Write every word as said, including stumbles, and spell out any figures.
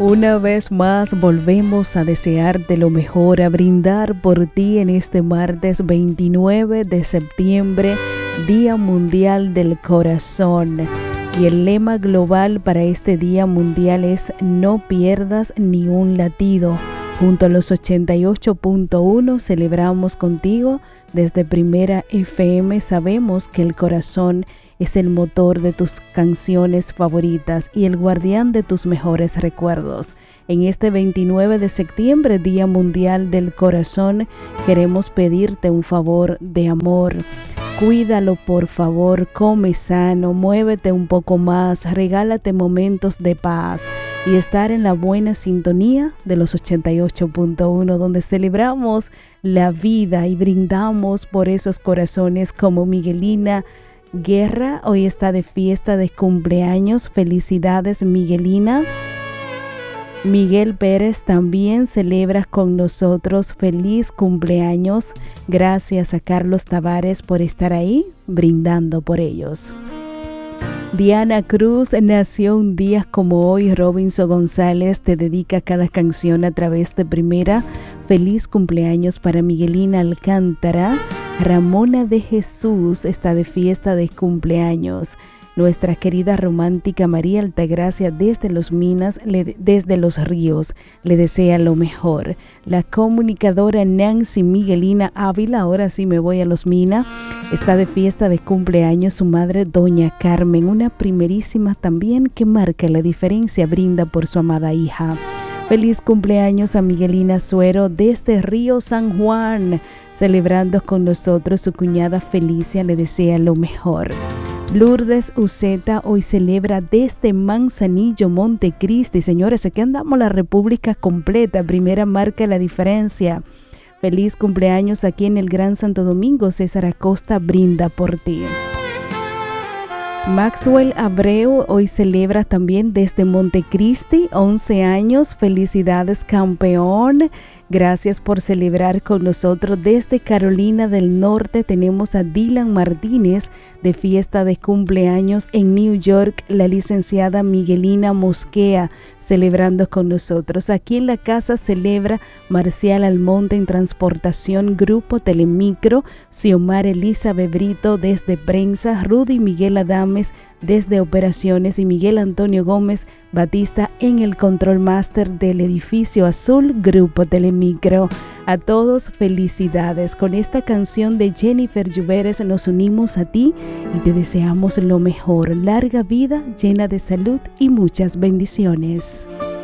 Una vez más volvemos a desearte lo mejor, a brindar por ti en este martes veintinueve de septiembre, Día Mundial del Corazón. Y el lema global para este Día Mundial es no pierdas ni un latido. Junto a los ochenta y ocho punto uno celebramos contigo desde Primera F M. Sabemos que el corazón es el motor de tus canciones favoritas y el guardián de tus mejores recuerdos. En este veintinueve de septiembre, Día Mundial del Corazón, queremos pedirte un favor de amor. Cuídalo, por favor, come sano, muévete un poco más, regálate momentos de paz y estar en la buena sintonía de los ochenta y ocho punto uno, donde celebramos la vida y brindamos por esos corazones como Miguelina Guerra. Hoy está de fiesta de cumpleaños. Felicidades, Miguelina. Miguel Pérez también celebra con nosotros. Feliz cumpleaños. Gracias a Carlos Tavares por estar ahí brindando por ellos. Diana Cruz nació un día como hoy. Robinson González te dedica cada canción a través de Primera. Feliz cumpleaños para Miguelina Alcántara. Ramona de Jesús está de fiesta de cumpleaños. Nuestra querida romántica María Altagracia desde Los Minas, le, desde Los Ríos, le desea lo mejor. La comunicadora Nancy Miguelina Ávila, ahora sí me voy a Los Minas, está de fiesta de cumpleaños. Su madre, doña Carmen, una primerísima también que marca la diferencia, brinda por su amada hija. Feliz cumpleaños a Miguelina Suero desde Río San Juan. Celebrando con nosotros, su cuñada Felicia le desea lo mejor. Lourdes Uceta hoy celebra desde Manzanillo, Montecristi. Señores, aquí andamos la República completa. Primera marca la diferencia. Feliz cumpleaños aquí en el Gran Santo Domingo. César Acosta brinda por ti. Maxwell Abreu hoy celebra también desde Montecristi, once años. Felicidades, campeón. Gracias por celebrar con nosotros. Desde Carolina del Norte tenemos a Dylan Martínez de fiesta de cumpleaños en New York. La licenciada Miguelina Mosquea celebrando con nosotros. Aquí en la casa celebra Marcial Almonte en transportación, Grupo Telemicro, Xiomar Elizabeth Brito desde prensa, Rudy Miguel Adames desde operaciones y Miguel Antonio Gómez Batista en el control master del edificio azul, Grupo Telemicro. A todos felicidades. Con esta canción de Jennifer Lluveres nos unimos a ti y te deseamos lo mejor, larga vida llena de salud y muchas bendiciones.